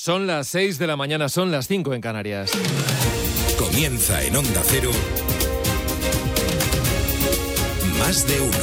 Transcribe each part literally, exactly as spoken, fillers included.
Son las seis de la mañana, son las cinco en Canarias. Comienza en Onda Cero Más de Uno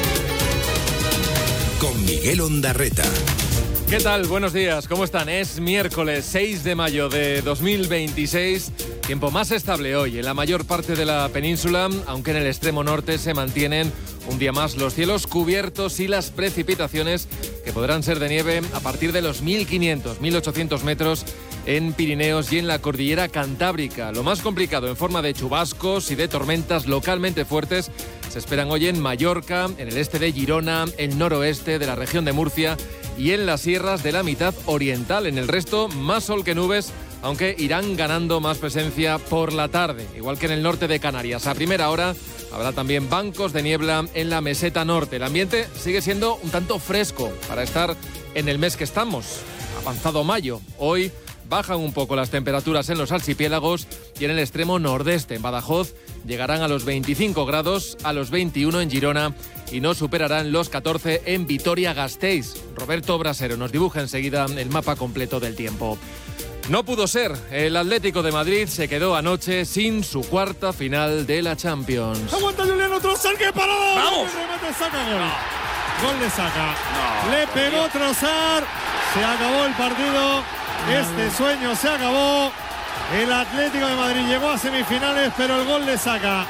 con Miguel Ondarreta. ¿Qué tal? Buenos días, ¿cómo están? Es miércoles seis de mayo de dos mil veintiséis, tiempo más estable hoy en la mayor parte de la península, aunque en el extremo norte se mantienen un día más los cielos cubiertos y las precipitaciones que podrán ser de nieve a partir de los mil quinientos, mil ochocientos metros en Pirineos y en la cordillera Cantábrica. Lo más complicado en forma de chubascos y de tormentas localmente fuertes se esperan hoy en Mallorca, en el este de Girona, el noroeste de la región de Murcia y en las sierras de la mitad oriental. En el resto, más sol que nubes, aunque irán ganando más presencia por la tarde, igual que en el norte de Canarias. A primera hora habrá también bancos de niebla en la meseta norte. El ambiente sigue siendo un tanto fresco para estar en el mes que estamos, avanzado mayo. Hoy bajan un poco las temperaturas en los archipiélagos y en el extremo nordeste, en Badajoz, llegarán a los veinticinco grados, a los veintiuno en Girona y no superarán los catorce en Vitoria-Gasteiz. Roberto Brasero nos dibuja enseguida el mapa completo del tiempo. No pudo ser. El Atlético de Madrid se quedó anoche sin su cuarta final de la Champions. Aguanta Julián Trossard, que parado. ¡Vamos! Remate, saca gol. No. Gol le saca. No. Le pegó Trossard. Se acabó el partido. Este sueño se acabó. El Atlético de Madrid llegó a semifinales, pero el gol le saca.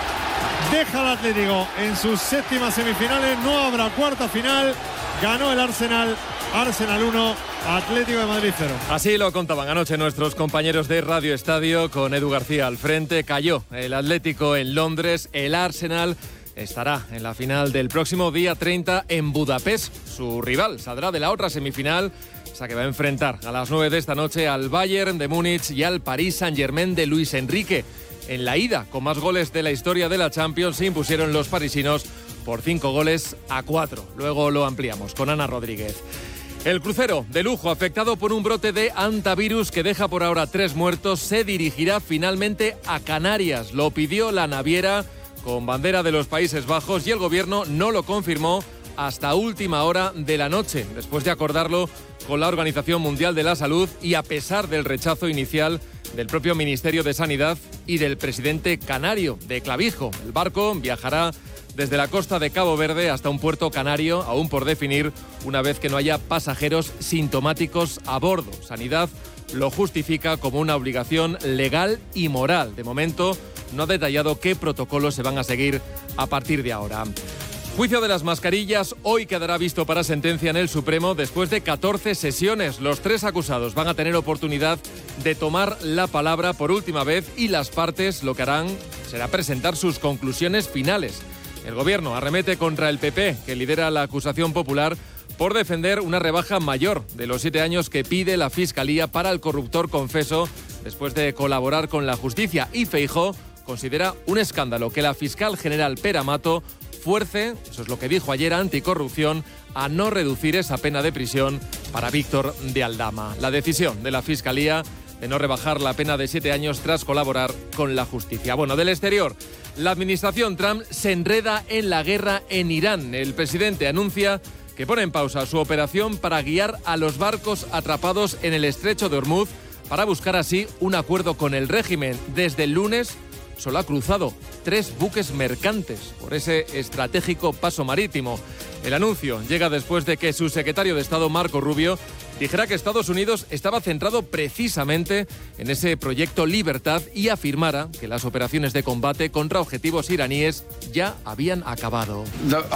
Deja al Atlético en sus séptimas semifinales. No habrá cuarta final. Ganó el Arsenal. Arsenal uno, Atlético de Madrid cero. Así lo contaban anoche nuestros compañeros de Radio Estadio con Edu García al frente. Cayó el Atlético en Londres. El Arsenal estará en la final del próximo día treinta en Budapest. Su rival saldrá de la otra semifinal, esa que va a enfrentar a las nueve de esta noche al Bayern de Múnich y al Paris Saint-Germain de Luis Enrique. En la ida, con más goles de la historia de la Champions, se impusieron los parisinos por cinco goles a cuatro. Luego lo ampliamos con Ana Rodríguez. El crucero de lujo, afectado por un brote de hantavirus que deja por ahora tres muertos, se dirigirá finalmente a Canarias. Lo pidió la naviera con bandera de los Países Bajos y el gobierno no lo confirmó hasta última hora de la noche, después de acordarlo con la Organización Mundial de la Salud y a pesar del rechazo inicial del propio Ministerio de Sanidad y del presidente canario de Clavijo. El barco viajará desde la costa de Cabo Verde hasta un puerto canario, aún por definir, una vez que no haya pasajeros sintomáticos a bordo. Sanidad lo justifica como una obligación legal y moral. De momento, no ha detallado qué protocolos se van a seguir a partir de ahora. Juicio de las mascarillas hoy quedará visto para sentencia en el Supremo después de catorce sesiones. Los tres acusados van a tener oportunidad de tomar la palabra por última vez y las partes lo que harán será presentar sus conclusiones finales. El gobierno arremete contra el P P, que lidera la acusación popular, por defender una rebaja mayor de los siete años que pide la Fiscalía para el corruptor confeso después de colaborar con la justicia. Y Feijóo considera un escándalo que la fiscal general Pera Mato fuerce, eso es lo que dijo ayer a Anticorrupción, a no reducir esa pena de prisión para Víctor de Aldama. La decisión de la Fiscalía de no rebajar la pena de siete años tras colaborar con la justicia. Bueno, del exterior, la administración Trump se enreda en la guerra en Irán. El presidente anuncia que pone en pausa su operación para guiar a los barcos atrapados en el estrecho de Hormuz para buscar así un acuerdo con el régimen. Desde el lunes solo ha cruzado tres buques mercantes por ese estratégico paso marítimo. El anuncio llega después de que su secretario de Estado, Marco Rubio, dijera que Estados Unidos estaba centrado precisamente en ese proyecto Libertad y afirmara que las operaciones de combate contra objetivos iraníes ya habían acabado.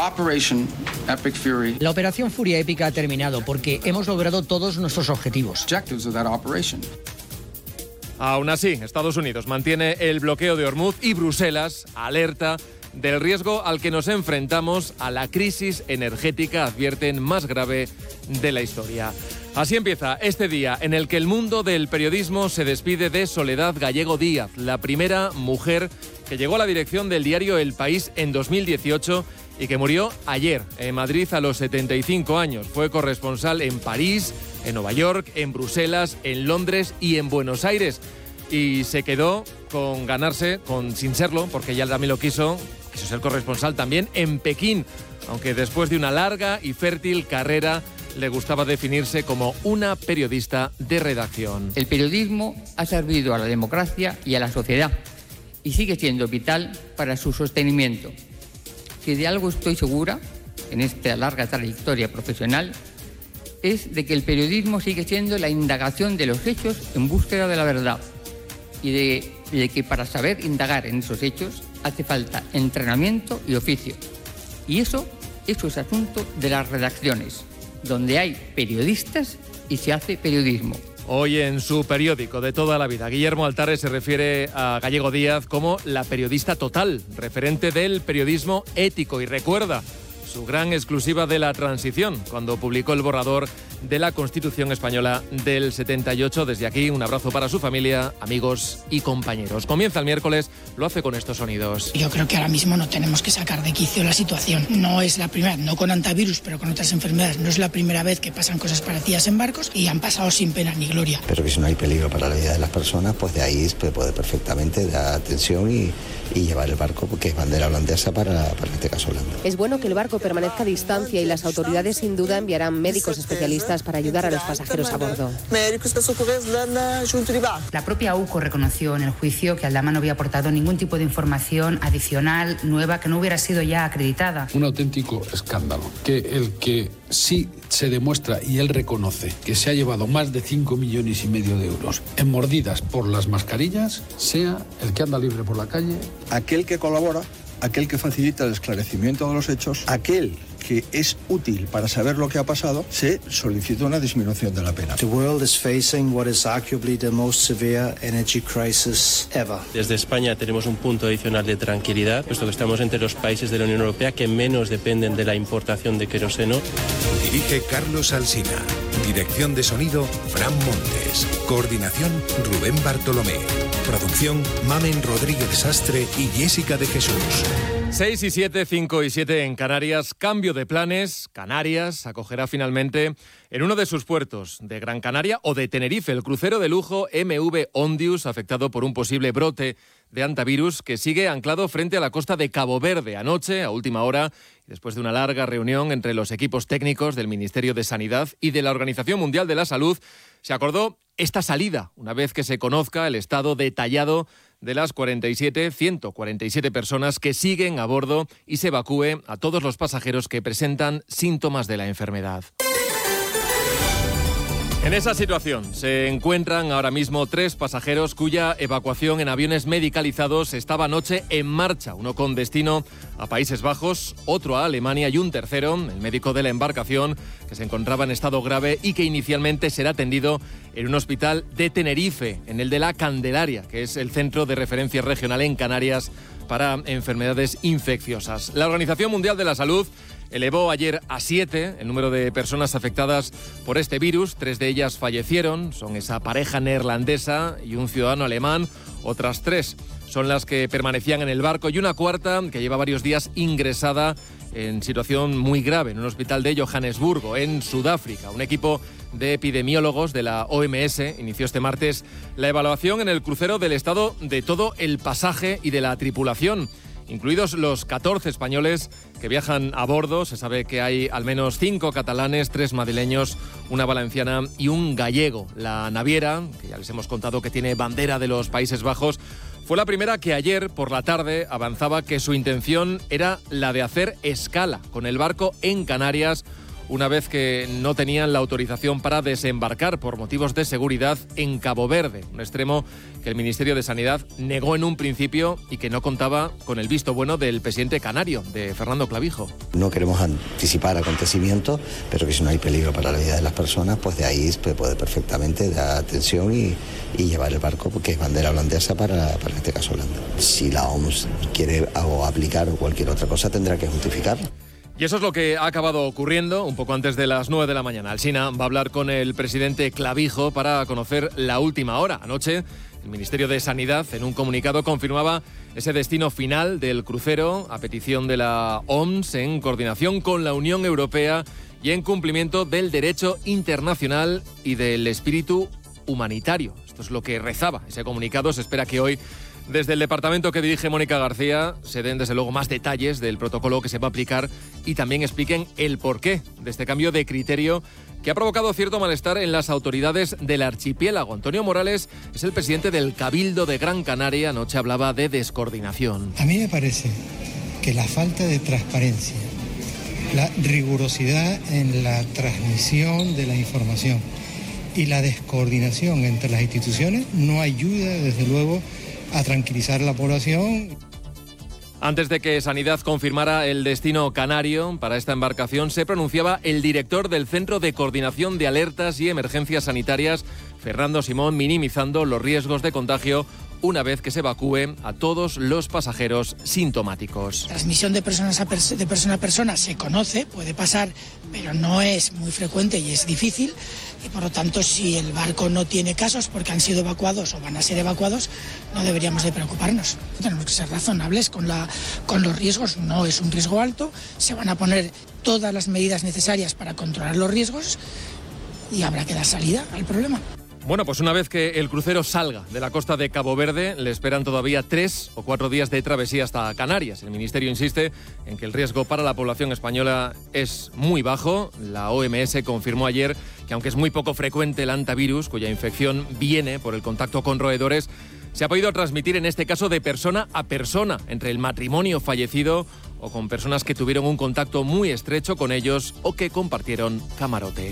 La operación Furia Épica ha terminado porque hemos logrado todos nuestros objetivos. Aún así, Estados Unidos mantiene el bloqueo de Hormuz y Bruselas alerta del riesgo al que nos enfrentamos a la crisis energética, advierten, más grave de la historia. Así empieza este día en el que el mundo del periodismo se despide de Soledad Gallego Díaz, la primera mujer que llegó a la dirección del diario El País en dos mil dieciocho y que murió ayer en Madrid a los setenta y cinco años. Fue corresponsal en París, en Nueva York, en Bruselas, en Londres y en Buenos Aires. Y se quedó con ganarse, con sin serlo, porque ya también lo quiso, quiso ser corresponsal también en Pekín, aunque después de una larga y fértil carrera le gustaba definirse como una periodista de redacción. El periodismo ha servido a la democracia y a la sociedad y sigue siendo vital para su sostenimiento. Si de algo estoy segura en esta larga trayectoria profesional es de que el periodismo sigue siendo la indagación de los hechos en búsqueda de la verdad y de, y de que para saber indagar en esos hechos hace falta entrenamiento y oficio. Y eso, eso es asunto de las redacciones, donde hay periodistas y se hace periodismo. Hoy en su periódico de toda la vida, Guillermo Altares se refiere a Gallego Díaz como la periodista total, referente del periodismo ético, y recuerda su gran exclusiva de la transición, cuando publicó el borrador de la Constitución Española del setenta y ocho. Desde aquí, un abrazo para su familia, amigos y compañeros. Comienza el miércoles, lo hace con estos sonidos. Yo creo que ahora mismo no tenemos que sacar de quicio la situación. No es la primera, no con antivirus, pero con otras enfermedades. No es la primera vez que pasan cosas parecidas en barcos y han pasado sin pena ni gloria. Pero que si no hay peligro para la vida de las personas, pues de ahí se puede perfectamente dar atención y, y llevar el barco, que es bandera holandesa para, para este caso Holanda. Es bueno que el barco permanezca a distancia y las autoridades sin duda enviarán médicos especialistas para ayudar a los pasajeros a bordo. La propia U C O reconoció en el juicio que Aldama no había aportado ningún tipo de información adicional, nueva, que no hubiera sido ya acreditada. Un auténtico escándalo. Que el que sí se demuestra y él reconoce que se ha llevado más de cinco millones y medio de euros en mordidas por las mascarillas, sea el que anda libre por la calle. Aquel que colabora, aquel que facilita el esclarecimiento de los hechos, aquel que es útil para saber lo que ha pasado, se solicita una disminución de la pena. The world is facing what is arguably the most severe energy crisis ever. Desde España tenemos un punto adicional de tranquilidad, puesto que estamos entre los países de la Unión Europea que menos dependen de la importación de queroseno. Dirige Carlos Alsina. Dirección de sonido, Fran Montes. Coordinación, Rubén Bartolomé. Producción, Mamen Rodríguez Sastre y Jessica de Jesús. seis y siete, cinco y siete en Canarias. Cambio de planes. Canarias acogerá finalmente en uno de sus puertos, de Gran Canaria o de Tenerife, el crucero de lujo M V Ondius, afectado por un posible brote de antivirus que sigue anclado frente a la costa de Cabo Verde. Anoche, a última hora, después de una larga reunión entre los equipos técnicos del Ministerio de Sanidad y de la Organización Mundial de la Salud, se acordó esta salida, una vez que se conozca el estado detallado de las cuarenta y siete, ciento cuarenta y siete personas que siguen a bordo y se evacúe a todos los pasajeros que presentan síntomas de la enfermedad. En esa situación se encuentran ahora mismo tres pasajeros cuya evacuación en aviones medicalizados estaba anoche en marcha, uno con destino a Países Bajos, otro a Alemania y un tercero, el médico de la embarcación, que se encontraba en estado grave y que inicialmente será atendido en un hospital de Tenerife, en el de la Candelaria, que es el centro de referencia regional en Canarias para enfermedades infecciosas. La Organización Mundial de la Salud elevó ayer a siete el número de personas afectadas por este virus. Tres de ellas fallecieron, son esa pareja neerlandesa y un ciudadano alemán. Otras tres son las que permanecían en el barco y una cuarta que lleva varios días ingresada en situación muy grave en un hospital de Johannesburgo, en Sudáfrica. Un equipo de epidemiólogos de la O M S inició este martes la evaluación en el crucero del estado de todo el pasaje y de la tripulación, incluidos los catorce españoles que viajan a bordo. Se sabe que hay al menos cinco catalanes, tres madrileños, una valenciana y un gallego. La naviera, que ya les hemos contado que tiene bandera de los Países Bajos, fue la primera que ayer por la tarde avanzaba que su intención era la de hacer escala con el barco en Canarias, una vez que no tenían la autorización para desembarcar por motivos de seguridad en Cabo Verde, un extremo que el Ministerio de Sanidad negó en un principio y que no contaba con el visto bueno del presidente canario, de Fernando Clavijo. No queremos anticipar acontecimientos, pero que si no hay peligro para la vida de las personas, pues de ahí se puede perfectamente dar atención y, y llevar el barco, porque es bandera holandesa para, para este caso Holanda. Si la O M S quiere o aplicar o cualquier otra cosa, tendrá que justificarlo. Y eso es lo que ha acabado ocurriendo un poco antes de las nueve de la mañana. Alsina va a hablar con el presidente Clavijo para conocer la última hora. Anoche, el Ministerio de Sanidad, en un comunicado, confirmaba ese destino final del crucero a petición de la O M S en coordinación con la Unión Europea y en cumplimiento del derecho internacional y del espíritu humanitario. Esto es lo que rezaba ese comunicado. Se espera que hoy Desde el departamento que dirige Mónica García se den desde luego más detalles del protocolo que se va a aplicar y también expliquen el porqué de este cambio de criterio que ha provocado cierto malestar en las autoridades del archipiélago. Antonio Morales es el presidente del Cabildo de Gran Canaria. Anoche hablaba de descoordinación. A mí me parece que la falta de transparencia, la rigurosidad en la transmisión de la información y la descoordinación entre las instituciones no ayuda, desde luego, a tranquilizar a la población. Antes de que Sanidad confirmara el destino canario para esta embarcación, se pronunciaba el director del Centro de Coordinación de Alertas y Emergencias Sanitarias, Fernando Simón, minimizando los riesgos de contagio una vez que se evacúe a todos los pasajeros sintomáticos. La transmisión de, personas a pers- de persona a persona se conoce, puede pasar, pero no es muy frecuente y es difícil. Y por lo tanto, si el barco no tiene casos porque han sido evacuados o van a ser evacuados, no deberíamos de preocuparnos. Tenemos que ser razonables con, la, con los riesgos. No es un riesgo alto, se van a poner todas las medidas necesarias para controlar los riesgos y habrá que dar salida al problema. Bueno, pues una vez que el crucero salga de la costa de Cabo Verde, le esperan todavía tres o cuatro días de travesía hasta Canarias. El Ministerio insiste en que el riesgo para la población española es muy bajo. La O M S confirmó ayer que, aunque es muy poco frecuente el hantavirus, cuya infección viene por el contacto con roedores, se ha podido transmitir en este caso de persona a persona, entre el matrimonio fallecido o con personas que tuvieron un contacto muy estrecho con ellos o que compartieron camarote.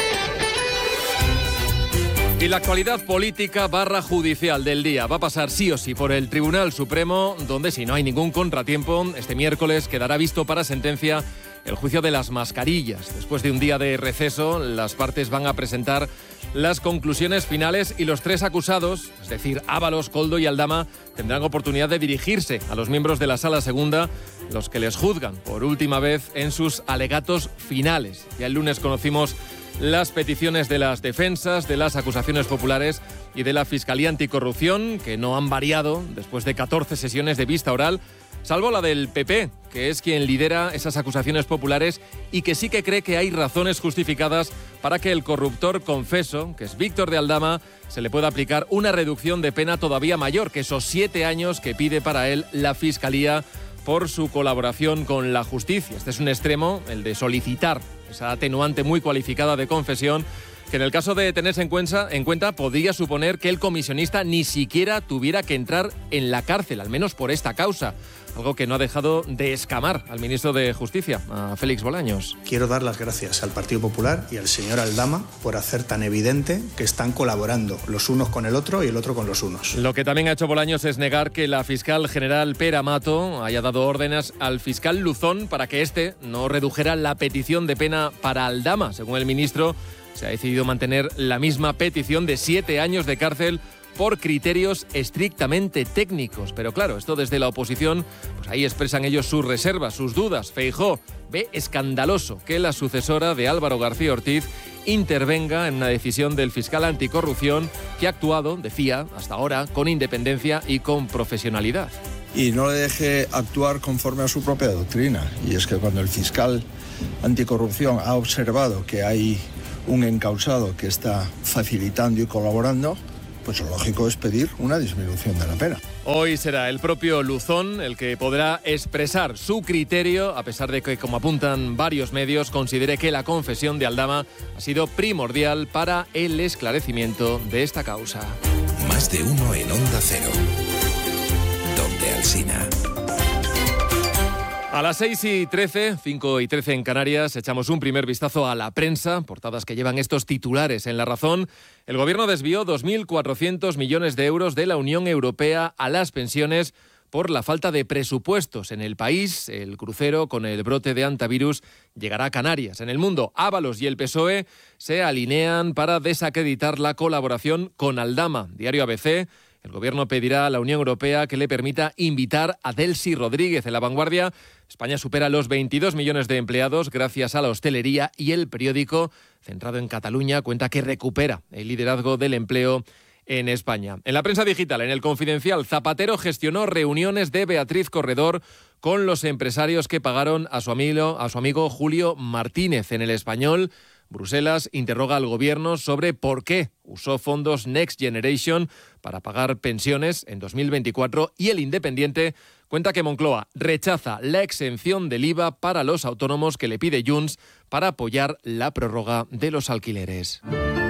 Y la actualidad política barra judicial del día va a pasar sí o sí por el Tribunal Supremo, donde, si no hay ningún contratiempo, este miércoles quedará visto para sentencia el juicio de las mascarillas. Después de un día de receso, las partes van a presentar las conclusiones finales y los tres acusados, es decir, Ábalos, Koldo y Aldama, tendrán oportunidad de dirigirse a los miembros de la Sala Segunda, los que les juzgan por última vez en sus alegatos finales. Ya el lunes conocimos las peticiones de las defensas, de las acusaciones populares y de la Fiscalía Anticorrupción, que no han variado después de catorce sesiones de vista oral, salvo la del P P, que es quien lidera esas acusaciones populares y que sí que cree que hay razones justificadas para que el corruptor confeso, que es Víctor de Aldama, se le pueda aplicar una reducción de pena todavía mayor que esos siete años que pide para él la Fiscalía por su colaboración con la justicia. Este es un extremo, el de solicitar esa atenuante muy cualificada de confesión, que en el caso de tenerse en cuenta, en cuenta podría suponer que el comisionista ni siquiera tuviera que entrar en la cárcel, al menos por esta causa. Algo que no ha dejado de escamar al ministro de Justicia, a Félix Bolaños. Quiero dar las gracias al Partido Popular y al señor Aldama por hacer tan evidente que están colaborando los unos con el otro y el otro con los unos. Lo que también ha hecho Bolaños es negar que la fiscal general Pera Mato haya dado órdenes al fiscal Luzón para que éste no redujera la petición de pena para Aldama. Según el ministro, se ha decidido mantener la misma petición de siete años de cárcel por criterios estrictamente técnicos. Pero claro, esto desde la oposición, pues ahí expresan ellos sus reservas, sus dudas. Feijóo ve escandaloso que la sucesora de Álvaro García Ortiz intervenga en una decisión del fiscal anticorrupción que ha actuado, decía, hasta ahora, con independencia y con profesionalidad. Y no le deje actuar conforme a su propia doctrina. Y es que cuando el fiscal anticorrupción ha observado que hay un encausado que está facilitando y colaborando, pues lo lógico es pedir una disminución de la pena. Hoy será el propio Luzón el que podrá expresar su criterio, a pesar de que, como apuntan varios medios, considere que la confesión de Aldama ha sido primordial para el esclarecimiento de esta causa. Más de uno en Onda Cero. Donde Alsina. A las seis y trece, cinco y trece en Canarias, echamos un primer vistazo a la prensa, portadas que llevan estos titulares en La Razón. El Gobierno desvió dos mil cuatrocientos millones de euros de la Unión Europea a las pensiones por la falta de presupuestos en el país. El crucero con el brote de hantavirus llegará a Canarias. En el mundo, Ábalos y el P S O E se alinean para desacreditar la colaboración con Aldama. Diario A B C. El Gobierno pedirá a la Unión Europea que le permita invitar a Delcy Rodríguez. En La Vanguardia, España supera los veintidós millones de empleados gracias a la hostelería, y El Periódico, centrado en Cataluña, cuenta que recupera el liderazgo del empleo en España. En la prensa digital, en El Confidencial, Zapatero gestionó reuniones de Beatriz Corredor con los empresarios que pagaron a su amigo, a su amigo Julio Martínez. En El Español, Bruselas interroga al gobierno sobre por qué usó fondos Next Generation para pagar pensiones en dos mil veinticuatro y El Independiente cuenta que Moncloa rechaza la exención del I V A para los autónomos que le pide Junts para apoyar la prórroga de los alquileres.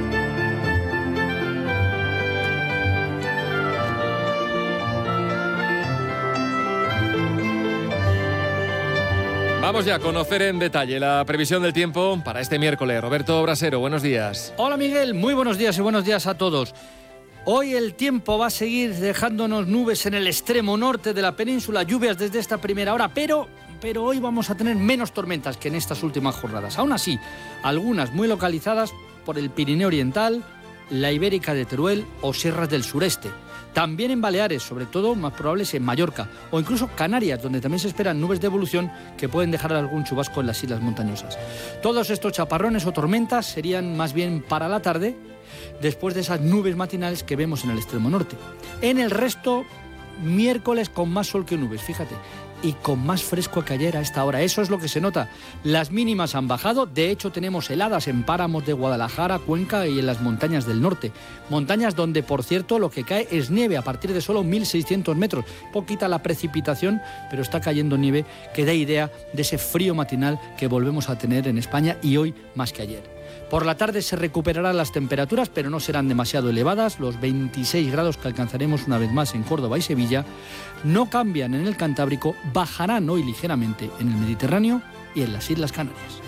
Vamos ya a conocer en detalle la previsión del tiempo para este miércoles. Roberto Brasero, buenos días. Hola Miguel, muy buenos días y buenos días a todos. Hoy el tiempo va a seguir dejándonos nubes en el extremo norte de la península, lluvias desde esta primera hora, pero, pero hoy vamos a tener menos tormentas que en estas últimas jornadas. Aún así, algunas muy localizadas por el Pirineo Oriental, la Ibérica de Teruel o sierras del sureste. También en Baleares, sobre todo más probables en Mallorca o incluso Canarias, donde también se esperan nubes de evolución que pueden dejar algún chubasco en las islas montañosas. Todos estos chaparrones o tormentas serían más bien para la tarde, después de esas nubes matinales que vemos en el extremo norte. En el resto, miércoles con más sol que nubes, fíjate, y con más fresco que ayer a esta hora. Eso es lo que se nota. Las mínimas han bajado, de hecho tenemos heladas en páramos de Guadalajara, Cuenca y en las montañas del norte. Montañas donde, por cierto, lo que cae es nieve a partir de solo mil seiscientos metros. Poquita la precipitación, pero está cayendo nieve que da idea de ese frío matinal que volvemos a tener en España y hoy más que ayer. Por la tarde se recuperarán las temperaturas, pero no serán demasiado elevadas. Los veintiséis grados que alcanzaremos una vez más en Córdoba y Sevilla no cambian en el Cantábrico, bajarán hoy ligeramente en el Mediterráneo y en las Islas Canarias.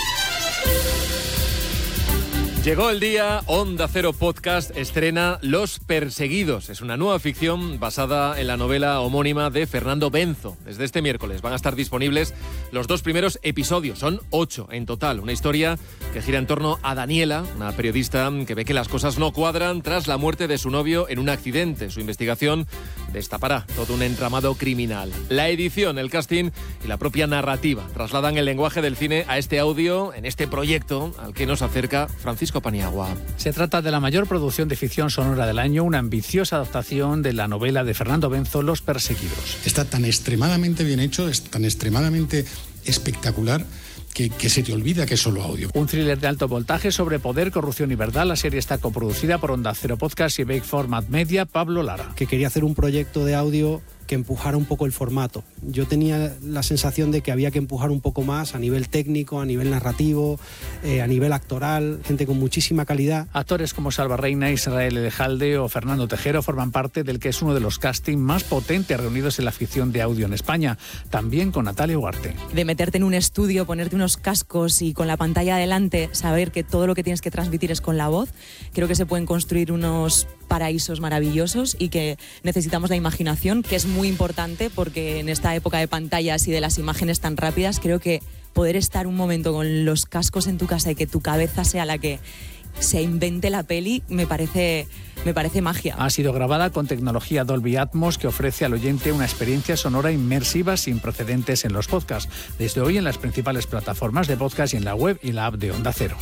Llegó el día, Onda Cero Podcast estrena Los Perseguidos. Es una nueva ficción basada en la novela homónima de Fernando Benzo. Desde este miércoles van a estar disponibles los dos primeros episodios. Son ocho en total. Una historia que gira en torno a Daniela, una periodista que ve que las cosas no cuadran tras la muerte de su novio en un accidente. Su investigación destapará todo un entramado criminal. La edición, el casting y la propia narrativa trasladan el lenguaje del cine a este audio en este proyecto al que nos acerca Francisco Paniagua. Se trata de la mayor producción de ficción sonora del año, una ambiciosa adaptación de la novela de Fernando Benzo, Los Perseguidos. Está tan extremadamente bien hecho, es tan extremadamente espectacular que, que se te olvida que es solo audio. Un thriller de alto voltaje sobre poder, corrupción y verdad. La serie está coproducida por Onda Cero Podcast y Big Format Media. Pablo Lara. Que quería hacer un proyecto de audio que empujara un poco el formato. Yo tenía la sensación de que había que empujar un poco más a nivel técnico, a nivel narrativo, eh, a nivel actoral, gente con muchísima calidad. Actores como Salva Reina, Israel Elejalde o Fernando Tejero forman parte del que es uno de los castings más potentes reunidos en la ficción de audio en España, también con Natalia Ugarte. De meterte en un estudio, ponerte unos cascos y con la pantalla adelante saber que todo lo que tienes que transmitir es con la voz, creo que se pueden construir unos paraísos maravillosos y que necesitamos la imaginación, que es muy importante porque en esta época de pantallas y de las imágenes tan rápidas, creo que poder estar un momento con los cascos en tu casa y que tu cabeza sea la que se invente la peli, me parece, me parece magia. Ha sido grabada con tecnología Dolby Atmos que ofrece al oyente una experiencia sonora inmersiva sin precedentes en los podcasts. Desde hoy en las principales plataformas de podcast y en la web y la app de Onda Cero.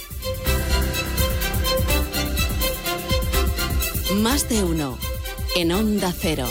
Más de uno en Onda Cero.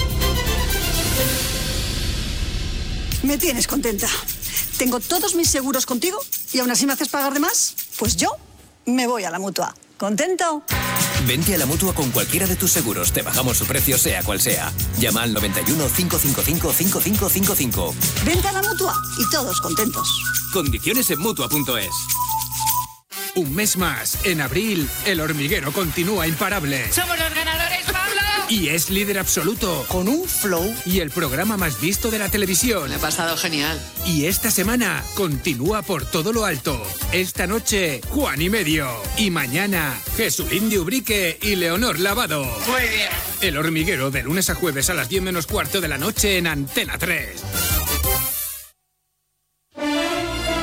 Me tienes contenta. Tengo todos mis seguros contigo y aún así me haces pagar de más. Pues yo me voy a la Mutua. ¿Contento? Vente a la Mutua con cualquiera de tus seguros. Te bajamos su precio sea cual sea. Llama al noventa y uno, cinco cinco cinco, cinco cinco cinco cinco. Vente a la Mutua y todos contentos. Condiciones en Mutua punto es. Un mes más. En abril, El Hormiguero continúa imparable. ¡Somos los ganadores, Pablo! Y es líder absoluto. Con un flow. Y el programa más visto de la televisión. Me ha pasado genial. Y esta semana continúa por todo lo alto. Esta noche, Juan y Medio. Y mañana, Jesulín de Ubrique y Leonor Lavado. Muy bien. El Hormiguero, de lunes a jueves a las diez menos cuarto de la noche en Antena tres.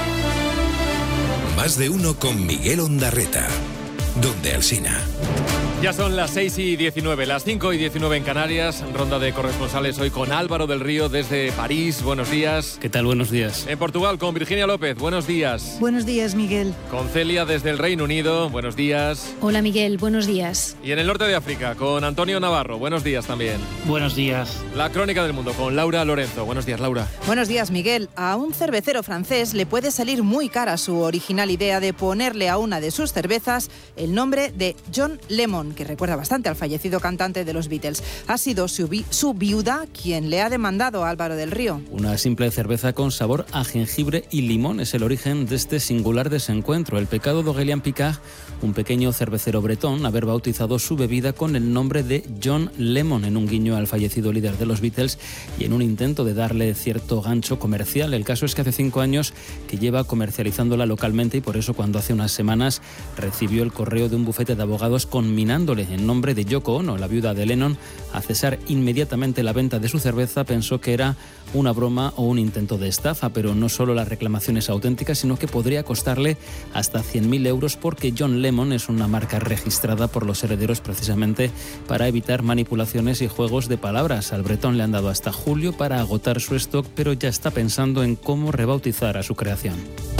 Más de uno con Miguel Ondarreta. Donde Alsina. Ya son las seis y diecinueve, las cinco y diecinueve en Canarias. Ronda de corresponsales hoy con Álvaro del Río desde París. Buenos días. ¿Qué tal? Buenos días. En Portugal con Virginia López. Buenos días. Buenos días, Miguel. Con Celia desde el Reino Unido. Buenos días. Hola, Miguel. Buenos días. Y en el norte de África con Antonio Navarro. Buenos días también. Buenos días. La crónica del mundo con Laura Lorenzo. Buenos días, Laura. Buenos días, Miguel. A un cervecero francés le puede salir muy cara su original idea de ponerle a una de sus cervezas el nombre de John Lemon, que recuerda bastante al fallecido cantante de los Beatles. Ha sido su, vi- su viuda quien le ha demandado a Álvaro del Río. Una simple cerveza con sabor a jengibre y limón es el origen de este singular desencuentro. El pecado de Aurélien Picard, un pequeño cervecero bretón, haber bautizado su bebida con el nombre de John Lemon, en un guiño al fallecido líder de los Beatles y en un intento de darle cierto gancho comercial. El caso es que hace cinco años que lleva comercializándola localmente y por eso cuando hace unas semanas recibió el correo de un bufete de abogados conminándole en nombre de Yoko Ono, la viuda de Lennon, a cesar inmediatamente la venta de su cerveza. Pensó que era una broma o un intento de estafa, pero no solo la reclamación es auténtica, sino que podría costarle hasta cien mil euros porque John Lemon es una marca registrada por los herederos precisamente para evitar manipulaciones y juegos de palabras. Al bretón le han dado hasta julio para agotar su stock, pero ya está pensando en cómo rebautizar a su creación.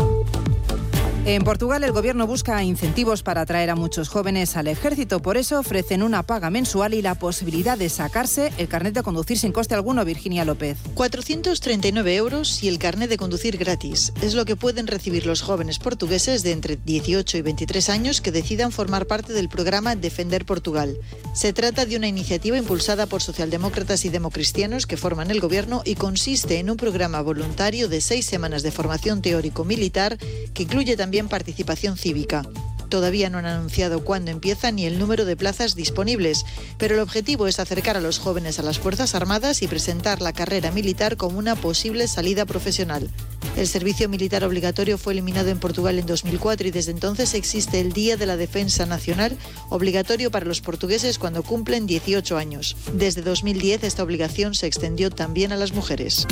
En Portugal, el gobierno busca incentivos para atraer a muchos jóvenes al ejército. Por eso ofrecen una paga mensual y la posibilidad de sacarse el carnet de conducir sin coste alguno. Virginia López. cuatrocientos treinta y nueve euros y el carnet de conducir gratis. Es lo que pueden recibir los jóvenes portugueses de entre dieciocho y veintitrés años que decidan formar parte del programa Defender Portugal. Se trata de una iniciativa impulsada por socialdemócratas y democristianos que forman el gobierno y consiste en un programa voluntario de seis semanas de formación teórico-militar que incluye también participación cívica. Todavía no han anunciado cuándo empieza ni el número de plazas disponibles, pero el objetivo es acercar a los jóvenes a las Fuerzas Armadas y presentar la carrera militar como una posible salida profesional. El servicio militar obligatorio fue eliminado en Portugal en dos mil cuatro y desde entonces existe el Día de la Defensa Nacional, obligatorio para los portugueses cuando cumplen dieciocho años. Desde dos mil diez esta obligación se extendió también a las mujeres.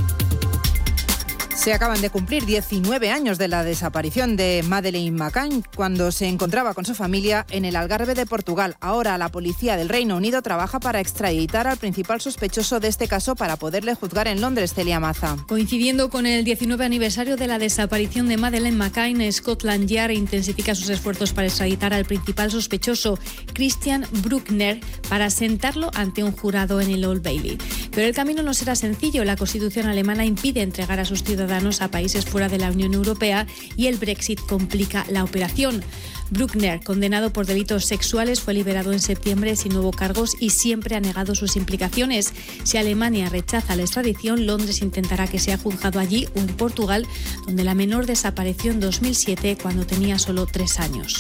Se acaban de cumplir diecinueve años de la desaparición de Madeleine McCann cuando se encontraba con su familia en el Algarve de Portugal. Ahora la policía del Reino Unido trabaja para extraditar al principal sospechoso de este caso para poderle juzgar en Londres. Celia Maza. Coincidiendo con el diecinueve aniversario de la desaparición de Madeleine McCann, Scotland Yard intensifica sus esfuerzos para extraditar al principal sospechoso, Christian Bruckner, para sentarlo ante un jurado en el Old Bailey. Pero el camino no será sencillo. La Constitución alemana impide entregar a sus ciudadanos a países fuera de la Unión Europea y el Brexit complica la operación. Bruckner, condenado por delitos sexuales, fue liberado en septiembre sin nuevos cargos y siempre ha negado sus implicaciones. Si Alemania rechaza la extradición, Londres intentará que sea juzgado allí o en Portugal, donde la menor desapareció en dos mil siete cuando tenía solo tres años.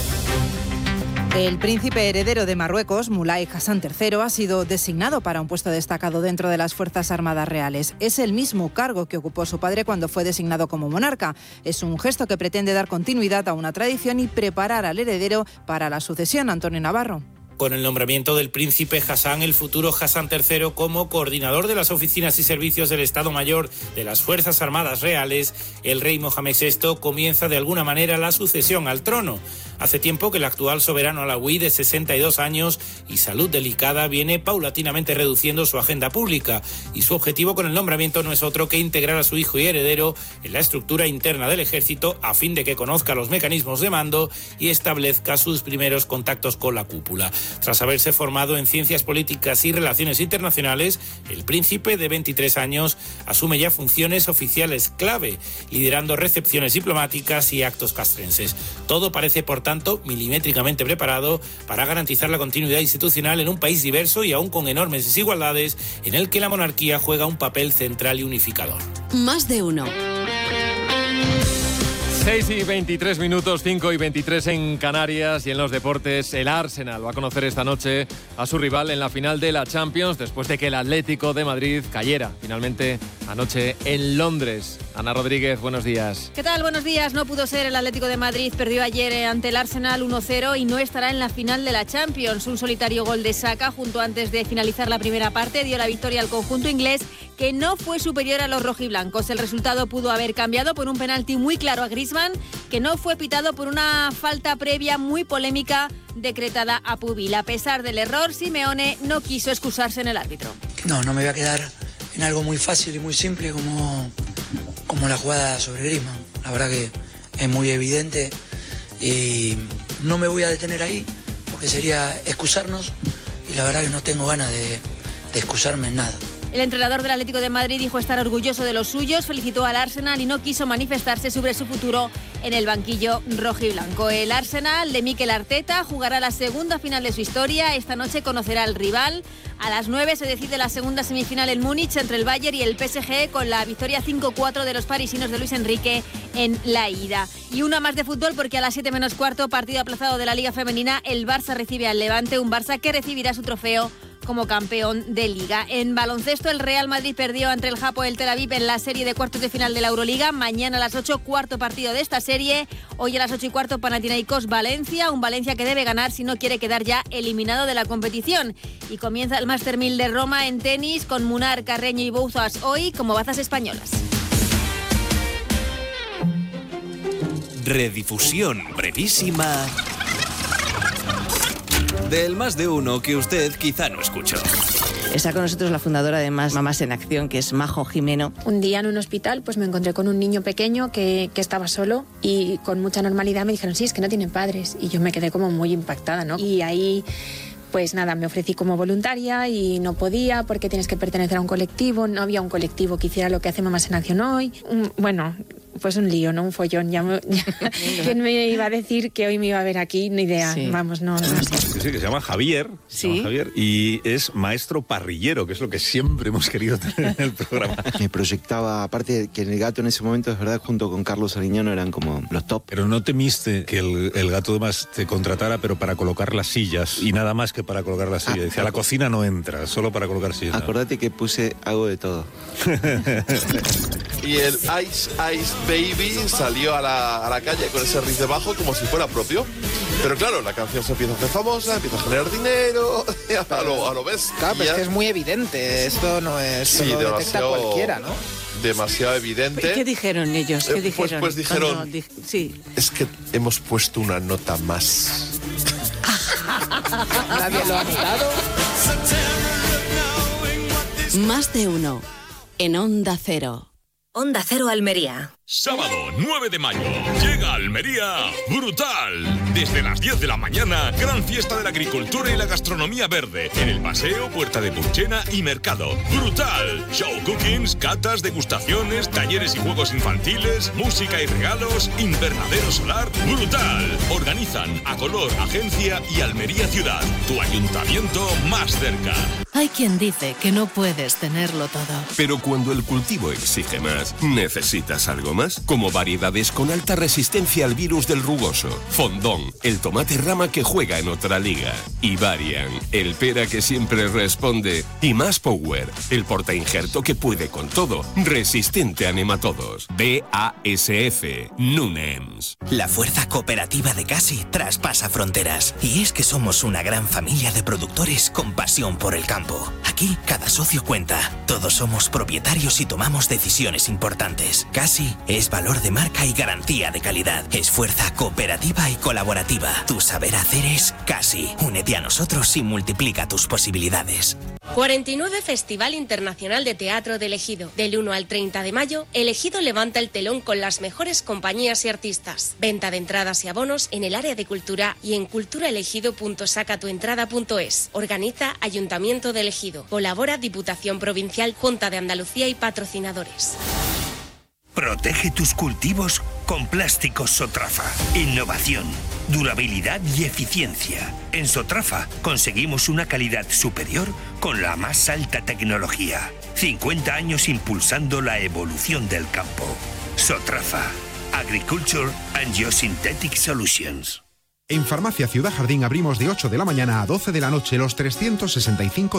El príncipe heredero de Marruecos, Moulay Hassan tercero, ha sido designado para un puesto destacado dentro de las Fuerzas Armadas Reales. Es el mismo cargo que ocupó su padre cuando fue designado como monarca. Es un gesto que pretende dar continuidad a una tradición y preparar al heredero para la sucesión. Antonio Navarro. Con el nombramiento del príncipe Hassan, el futuro Hassan tercero, como coordinador de las oficinas y servicios del Estado Mayor de las Fuerzas Armadas Reales, el rey Mohamed sexto comienza de alguna manera la sucesión al trono. Hace tiempo que el actual soberano alauí de sesenta y dos años y salud delicada viene paulatinamente reduciendo su agenda pública y su objetivo con el nombramiento no es otro que integrar a su hijo y heredero en la estructura interna del ejército a fin de que conozca los mecanismos de mando y establezca sus primeros contactos con la cúpula. Tras haberse formado en ciencias políticas y relaciones internacionales, el príncipe de veintitrés años asume ya funciones oficiales clave, liderando recepciones diplomáticas y actos castrenses. Todo parece, por tanto, milimétricamente preparado para garantizar la continuidad institucional en un país diverso y aún con enormes desigualdades, en el que la monarquía juega un papel central y unificador. Más de uno. seis y veintitrés minutos, cinco y veintitrés en Canarias y en los deportes. El Arsenal va a conocer esta noche a su rival en la final de la Champions después de que el Atlético de Madrid cayera finalmente anoche en Londres. Ana Rodríguez, buenos días. ¿Qué tal? Buenos días. No pudo ser. El Atlético de Madrid perdió ayer ante el Arsenal uno cero y no estará en la final de la Champions. Un solitario gol de Saka junto antes de finalizar la primera parte dio la victoria al conjunto inglés, que no fue superior a los rojiblancos. El resultado pudo haber cambiado por un penalti muy claro a Griezmann, que no fue pitado por una falta previa muy polémica decretada a Pubil. A pesar del error, Simeone no quiso excusarse en el árbitro. No, no me voy a quedar en algo muy fácil y muy simple como, como la jugada sobre Griezmann. La verdad que es muy evidente y no me voy a detener ahí porque sería excusarnos y la verdad que no tengo ganas de, de excusarme en nada. El entrenador del Atlético de Madrid dijo estar orgulloso de los suyos, felicitó al Arsenal y no quiso manifestarse sobre su futuro en el banquillo rojiblanco. El Arsenal de Mikel Arteta jugará la segunda final de su historia. Esta noche conocerá al rival. A las nueve se decide la segunda semifinal en Múnich entre el Bayern y el P S G, con la victoria cinco cuatro de los parisinos de Luis Enrique en la ida. Y una más de fútbol, porque a las siete menos cuarto, partido aplazado de la Liga Femenina, el Barça recibe al Levante, un Barça que recibirá su trofeo como campeón de Liga. En baloncesto, el Real Madrid perdió ante el Hapoel Tel Aviv en la serie de cuartos de final de la Euroliga. Mañana a las ocho, cuarto partido de esta serie. Hoy a las ocho y cuarto, Panathinaikos Valencia, un Valencia que debe ganar si no quiere quedar ya eliminado de la competición. Y comienza el Master mil de Roma en tenis con Munar, Carreño y Bouzas hoy como bazas españolas. Redifusión brevísima del Más de Uno que usted quizá no escuchó. Está con nosotros la fundadora de Más Mamás en Acción, que es Majo Jimeno. Un día en un hospital pues me encontré con un niño pequeño que, que estaba solo y con mucha normalidad me dijeron, sí, es que no tienen padres. Y yo me quedé como muy impactada, ¿no? Y ahí, pues nada, me ofrecí como voluntaria y no podía porque tienes que pertenecer a un colectivo. No había un colectivo que hiciera lo que hace Mamás en Acción hoy. Un, bueno... Pues un lío, ¿no? Un follón. Ya me, ya, ¿quién me iba a decir que hoy me iba a ver aquí? Ni idea. Sí. Vamos, no, no sé. Sí, sí, que se llama Javier. Sí. Se llama Javier y es maestro parrillero, que es lo que siempre hemos querido tener en el programa. Me proyectaba, aparte de que el gato en ese momento, es verdad, junto con Carlos Ariñano eran como los top. Pero no temiste que el, el gato además te contratara, pero para colocar las sillas y nada más que para colocar las sillas. Ah, Decía, a la cocina no entra, solo para colocar sillas. Acordate que puse algo de todo. Y el Ice Ice Baby salió a la, a la calle con ese riff de bajo como si fuera propio. Pero claro, la canción se empieza a hacer famosa, empieza a generar dinero, a lo, a lo bestia. Claro, pero es que es muy evidente, esto no es, sí, lo detecta cualquiera, ¿no? Demasiado evidente. ¿Qué dijeron ellos? ¿Qué dijeron? Pues, pues dijeron, no, no, di- sí. es que hemos puesto una nota más. Nadie lo ha notado. Más de uno en Onda Cero. Onda Cero Almería. Sábado nueve de mayo, llega a Almería Brutal. Desde las diez de la mañana, gran fiesta de la agricultura y la gastronomía verde. En el paseo, Puerta de Purchena y Mercado. Brutal. Show cookings, catas, degustaciones, talleres y juegos infantiles, música y regalos, invernadero solar. Brutal. Organizan Acolor Agencia y Almería Ciudad. Tu ayuntamiento más cerca. Hay quien dice que no puedes tenerlo todo. Pero cuando el cultivo exige más, necesitas algo más, como variedades con alta resistencia al virus del rugoso. Fondón, el tomate rama que juega en otra liga. Y Varian, el pera que siempre responde. Y más Power, el portainjerto que puede con todo, resistente a nematodos. B A S F, Nunems. La fuerza cooperativa de Casi traspasa fronteras. Y es que somos una gran familia de productores con pasión por el campo. Aquí cada socio cuenta. Todos somos propietarios y tomamos decisiones importantes. Casi es valor de marca y garantía de calidad. Es fuerza cooperativa y colaborativa. Tu saber hacer es Casi. Únete a nosotros y multiplica tus posibilidades. cuarenta y nueve Festival Internacional de Teatro de El Ejido. Del uno al treinta de mayo, El Ejido levanta el telón con las mejores compañías y artistas. Venta de entradas y abonos en el área de cultura y en culturaelegido punto sacatuentrada punto es. Organiza Ayuntamiento de El Ejido. Colabora Diputación Provincial, Junta de Andalucía y patrocinadores. Protege tus cultivos con plásticos Sotrafa. Innovación, durabilidad y eficiencia. En Sotrafa conseguimos una calidad superior con la más alta tecnología. cincuenta años impulsando la evolución del campo. Sotrafa. Agriculture and Geosynthetic Solutions. En Farmacia Ciudad Jardín abrimos de ocho de la mañana a doce de la noche los trescientos sesenta y cinco